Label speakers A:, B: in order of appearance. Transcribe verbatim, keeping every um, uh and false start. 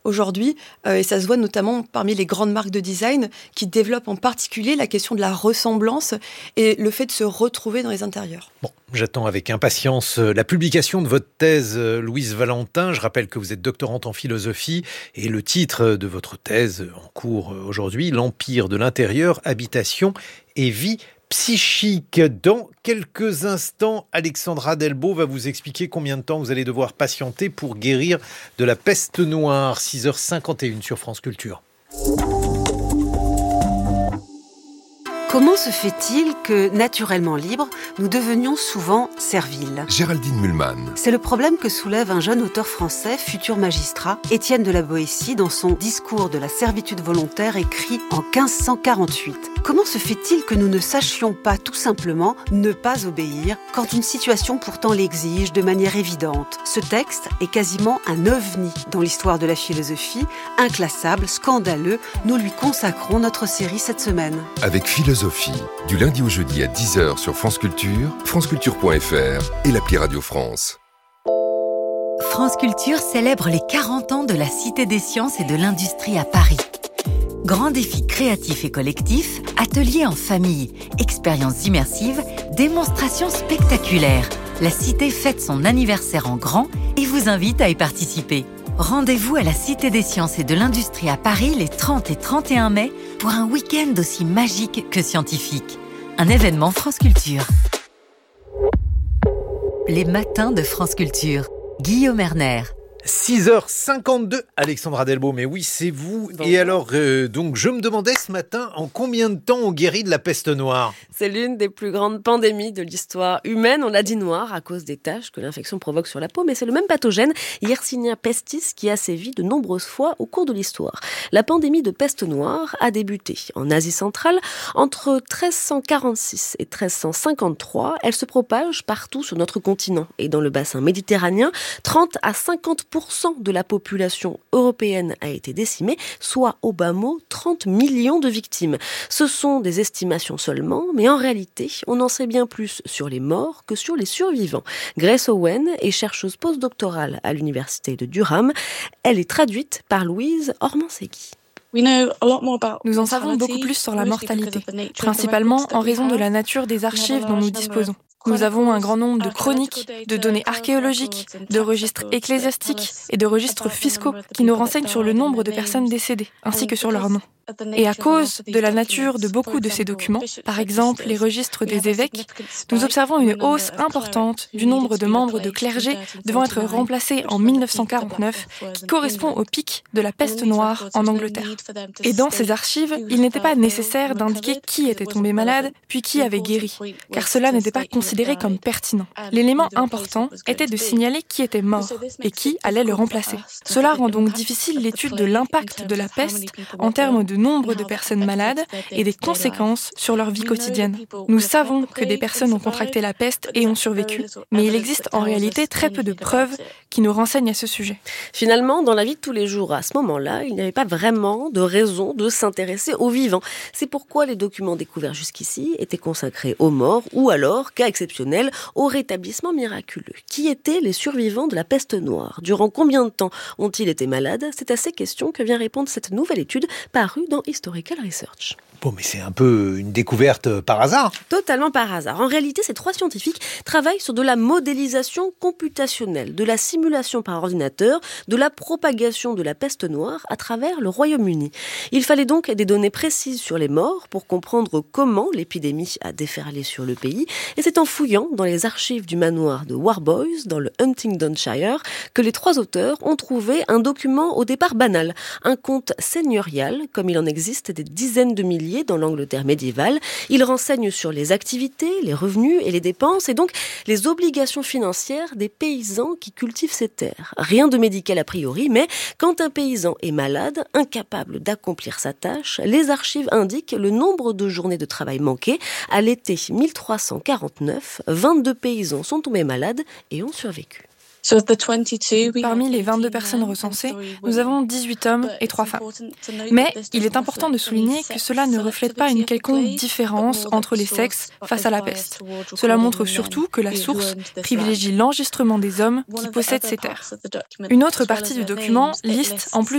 A: aujourd'hui, euh, et ça se voit notamment parmi les grandes marques de design qui développent en particulier la question de la ressemblance et le fait de se retrouver dans les intérieurs.
B: Bon, j'attends avec impatience la publication de votre thèse, Louise Valentin. Je rappelle que vous êtes doctorante en philosophie et le titre de votre thèse en cours aujourd'hui, L'Empire de l'intérieur, habitation et vie psychique. Dans quelques instants, Alexandra Delbo va vous expliquer combien de temps vous allez devoir patienter pour guérir de la peste noire. six heures cinquante et une sur France Culture.
C: Comment se fait-il que, naturellement libres, nous devenions souvent serviles ?
D: Géraldine Mühlmann.
C: C'est le problème que soulève un jeune auteur français, futur magistrat, Étienne de la Boétie, dans son Discours de la servitude volontaire écrit en quinze cent quarante-huit. Comment se fait-il que nous ne sachions pas tout simplement ne pas obéir quand une situation pourtant l'exige de manière évidente ? Ce texte est quasiment un ovni dans l'histoire de la philosophie, inclassable, scandaleux. Nous lui consacrons notre série cette semaine.
D: Avec philosophie, du lundi au jeudi à dix heures sur France Culture, franceculture point f r et l'appli Radio France.
E: France Culture célèbre les quarante ans de la Cité des Sciences et de l'Industrie à Paris. Grands défis créatifs et collectifs, ateliers en famille, expériences immersives, démonstrations spectaculaires. La Cité fête son anniversaire en grand et vous invite à y participer. Rendez-vous à la Cité des Sciences et de l'Industrie à Paris les trente et trente et un mai pour un week-end aussi magique que scientifique. Un événement France Culture. Les matins de France Culture. Guillaume Erner.
B: six heures cinquante-deux, Alexandra Delbo, mais oui, c'est vous. Bon. Et alors, euh, donc, je me demandais ce matin, en combien de temps on guérit de la peste noire ?
F: C'est l'une des plus grandes pandémies de l'histoire humaine. On l'a dit noire à cause des taches que l'infection provoque sur la peau, mais c'est le même pathogène, Yersinia pestis, qui a sévi de nombreuses fois au cours de l'histoire. La pandémie de peste noire a débuté en Asie centrale entre treize cent quarante-six et treize cent cinquante-trois. Elle se propage partout sur notre continent et dans le bassin méditerranéen, trente à cinquante pour cent de la population européenne a été décimée, soit au bas mot trente millions de victimes. Ce sont des estimations seulement, mais en réalité, on en sait bien plus sur les morts que sur les survivants. Grace Owen est chercheuse postdoctorale à l'université de Durham. Elle est traduite par Louise Ormansegui.
G: Nous en savons beaucoup plus sur la mortalité, principalement en raison de la nature des archives dont nous disposons. Nous avons un grand nombre de chroniques, de données archéologiques, de registres ecclésiastiques et de registres fiscaux qui nous renseignent sur le nombre de personnes décédées, ainsi que sur leurs noms. Et à cause de la nature de beaucoup de ces documents, par exemple les registres des évêques, nous observons une hausse importante du nombre de membres de clergé devant être remplacés en dix-neuf cent quarante-neuf, qui correspond au pic de la peste noire en Angleterre. Et dans ces archives, il n'était pas nécessaire d'indiquer qui était tombé malade, puis qui avait guéri, car cela n'était pas considéré comme pertinent. L'élément important était de signaler qui était mort et qui allait le remplacer. Cela rend donc difficile l'étude de l'impact de la peste en termes de nombre de personnes malades et des conséquences sur leur vie quotidienne. Nous savons que des personnes ont contracté la peste et ont survécu, mais il existe en réalité très peu de preuves qui nous renseignent à ce sujet.
F: Finalement, dans la vie de tous les jours, à ce moment-là, il n'y avait pas vraiment de raison de s'intéresser aux vivants. C'est pourquoi les documents découverts jusqu'ici étaient consacrés aux morts ou alors, cas exceptionnel, au rétablissement miraculeux. Qui étaient les survivants de la peste noire ? Durant combien de temps ont-ils été malades ? C'est à ces questions que vient répondre cette nouvelle étude parue dans Historical Research.
B: Bon, mais c'est un peu une découverte par hasard.
F: Totalement par hasard. En réalité, ces trois scientifiques travaillent sur de la modélisation computationnelle, de la simulation par ordinateur, de la propagation de la peste noire à travers le Royaume-Uni. Il fallait donc des données précises sur les morts pour comprendre comment l'épidémie a déferlé sur le pays. Et c'est en fouillant dans les archives du manoir de Warboys, dans le Huntingdonshire, que les trois auteurs ont trouvé un document au départ banal, un compte seigneurial, comme il en existe des dizaines de milliers dans l'Angleterre médiévale. Il renseigne sur les activités, les revenus et les dépenses, et donc les obligations financières des paysans qui cultivent ces terres. Rien de médical a priori, mais quand un paysan est malade, incapable d'accomplir sa tâche, les archives indiquent le nombre de journées de travail manquées. À l'été mille trois cent quarante-neuf, vingt-deux paysans sont tombés malades et ont survécu.
G: Parmi les vingt-deux personnes recensées, nous avons dix-huit hommes et trois femmes. Mais il est important de souligner que cela ne reflète pas une quelconque différence entre les sexes face à la peste. Cela montre surtout que la source privilégie l'enregistrement des hommes qui possèdent ces terres. Une autre partie du document liste, en plus